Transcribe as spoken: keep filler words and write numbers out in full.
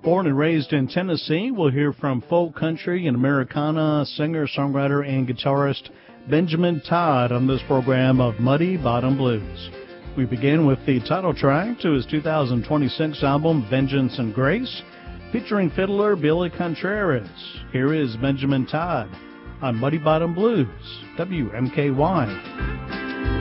Born and raised in Tennessee, we'll hear from folk country and Americana singer, songwriter, and guitarist Benjamin Todd on this program of Muddy Bottom Blues. We begin with the title track to his two thousand twenty-six album, Vengeance and Grace, featuring fiddler Billy Contreras. Here is Benjamin Todd on Muddy Bottom Blues, W M K Y.